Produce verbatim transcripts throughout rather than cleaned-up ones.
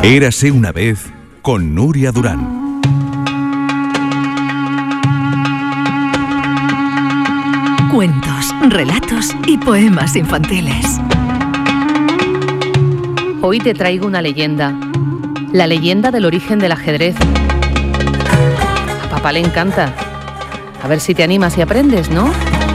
Érase una vez con Nuria Durán. Cuentos, relatos y poemas infantiles. Hoy te traigo una leyenda. La leyenda del origen del ajedrez. A papá le encanta. A ver si te animas y aprendes, ¿no?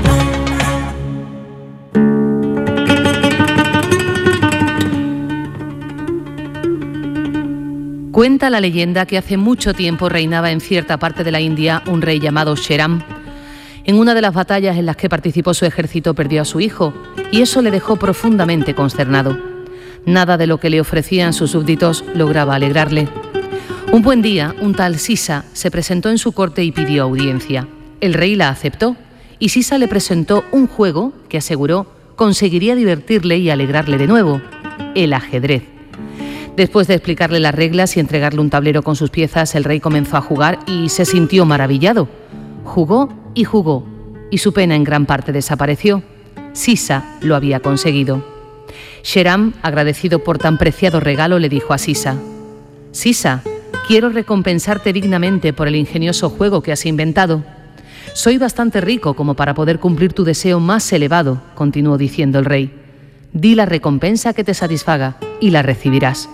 Cuenta la leyenda que hace mucho tiempo reinaba en cierta parte de la India un rey llamado Sheram. En una de las batallas en las que participó su ejército perdió a su hijo, y eso le dejó profundamente consternado. Nada de lo que le ofrecían sus súbditos lograba alegrarle. Un buen día, un tal Sisa se presentó en su corte y pidió audiencia. El rey la aceptó, y Sisa le presentó un juego que aseguró conseguiría divertirle y alegrarle de nuevo: el ajedrez. Después de explicarle las reglas y entregarle un tablero con sus piezas, el rey comenzó a jugar y se sintió maravillado. Jugó y jugó, y su pena en gran parte desapareció. Sisa lo había conseguido. Sheram, agradecido por tan preciado regalo, le dijo a Sisa: «Sisa, quiero recompensarte dignamente por el ingenioso juego que has inventado. Soy bastante rico como para poder cumplir tu deseo más elevado», continuó diciendo el rey. «Di la recompensa que te satisfaga y la recibirás».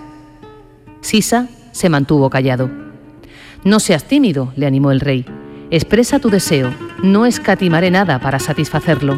Sisa se mantuvo callado. «No seas tímido», le animó el rey. «Expresa tu deseo, no escatimaré nada para satisfacerlo».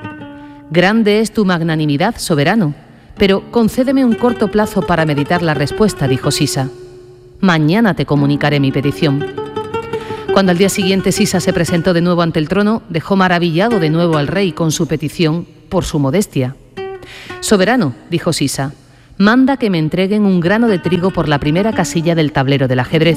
«Grande es tu magnanimidad, soberano, pero concédeme un corto plazo para meditar la respuesta», dijo Sisa. «Mañana te comunicaré mi petición». Cuando al día siguiente Sisa se presentó de nuevo ante el trono, dejó maravillado de nuevo al rey con su petición por su modestia. «Soberano», dijo Sisa, «manda que me entreguen un grano de trigo por la primera casilla del tablero del ajedrez».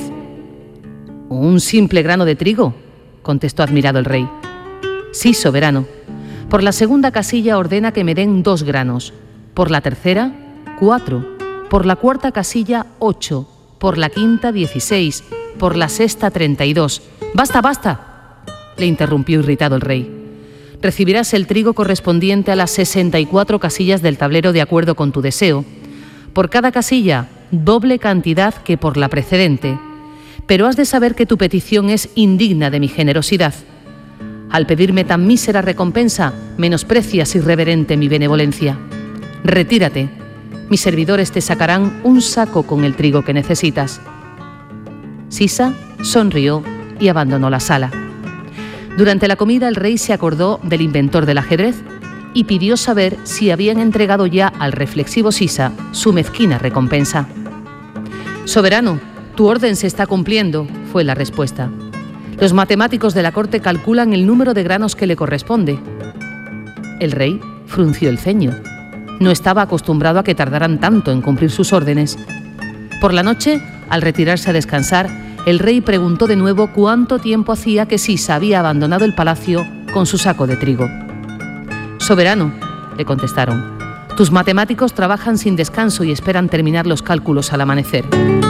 «¿Un simple grano de trigo?», contestó admirado el rey. «Sí, soberano. Por la segunda casilla ordena que me den dos granos. Por la tercera, cuatro. Por la cuarta casilla, ocho. Por la quinta, dieciséis. Por la sexta, treinta y dos. ¡Basta, basta!», le interrumpió irritado el rey. «Recibirás el trigo correspondiente a las sesenta y cuatro casillas del tablero de acuerdo con tu deseo. Por cada casilla, doble cantidad que por la precedente. Pero has de saber que tu petición es indigna de mi generosidad. Al pedirme tan mísera recompensa, menosprecias irreverente mi benevolencia. Retírate. Mis servidores te sacarán un saco con el trigo que necesitas». Sisa sonrió y abandonó la sala. Durante la comida el rey se acordó del inventor del ajedrez y pidió saber si habían entregado ya al reflexivo Sisa su mezquina recompensa. «Soberano, tu orden se está cumpliendo», fue la respuesta. «Los matemáticos de la corte calculan el número de granos que le corresponde». El rey frunció el ceño. No estaba acostumbrado a que tardaran tanto en cumplir sus órdenes. Por la noche, al retirarse a descansar, el rey preguntó de nuevo cuánto tiempo hacía que Sisa había abandonado el palacio con su saco de trigo. «Soberano», le contestaron, «tus matemáticos trabajan sin descanso y esperan terminar los cálculos al amanecer».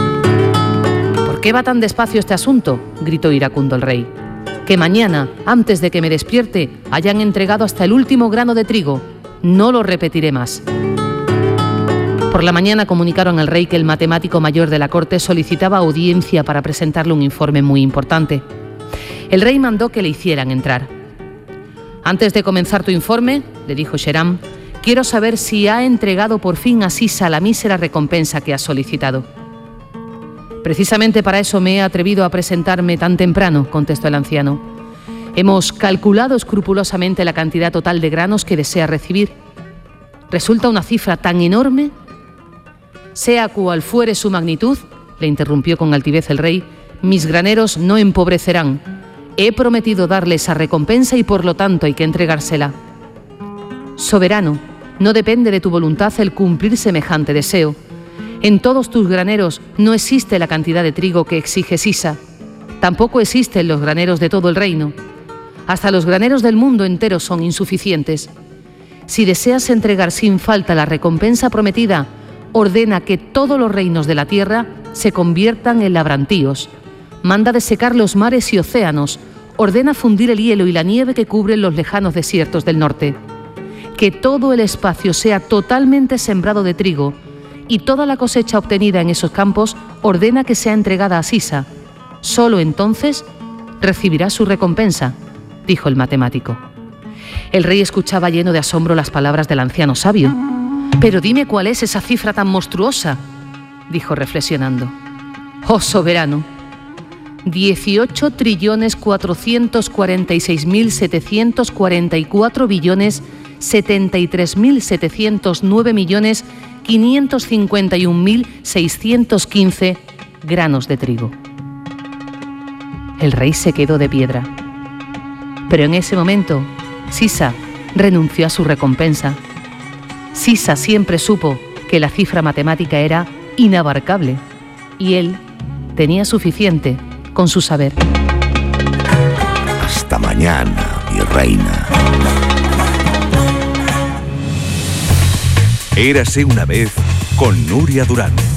«¿Por qué va tan despacio este asunto?», gritó iracundo el rey. «Que mañana, antes de que me despierte, hayan entregado hasta el último grano de trigo. No lo repetiré más». Por la mañana comunicaron al rey que el matemático mayor de la corte solicitaba audiencia para presentarle un informe muy importante. El rey mandó que le hicieran entrar. «Antes de comenzar tu informe», le dijo Sheram, «quiero saber si ha entregado por fin a Sisa la mísera recompensa que has solicitado». «Precisamente para eso me he atrevido a presentarme tan temprano», contestó el anciano. «Hemos calculado escrupulosamente la cantidad total de granos que desea recibir. ¿Resulta una cifra tan enorme?». «Sea cual fuere su magnitud», le interrumpió con altivez el rey, «mis graneros no empobrecerán. He prometido darle esa recompensa y por lo tanto hay que entregársela». «Soberano, no depende de tu voluntad el cumplir semejante deseo. En todos tus graneros no existe la cantidad de trigo que exige Sisa. Tampoco existen los graneros de todo el reino. Hasta los graneros del mundo entero son insuficientes. Si deseas entregar sin falta la recompensa prometida, ordena que todos los reinos de la tierra se conviertan en labrantíos. Manda desecar los mares y océanos. Ordena fundir el hielo y la nieve que cubren los lejanos desiertos del norte. Que todo el espacio sea totalmente sembrado de trigo y toda la cosecha obtenida en esos campos ordena que sea entregada a Sisa. Solo entonces recibirá su recompensa, dijo el matemático. El rey escuchaba lleno de asombro las palabras del anciano sabio. «Pero dime cuál es esa cifra tan monstruosa», dijo reflexionando. «Oh soberano, dieciocho trillones cuatrocientos cuarenta y seis mil setecientos cuarenta y cuatro billones setenta y tres mil setecientos nueve millones quinientos cincuenta y un mil seiscientos quince granos de trigo». El rey se quedó de piedra. Pero en ese momento, Sisa renunció a su recompensa. Sisa siempre supo que la cifra matemática era inabarcable y él tenía suficiente con su saber. Hasta mañana, mi reina. Érase una vez con Nuria Durán.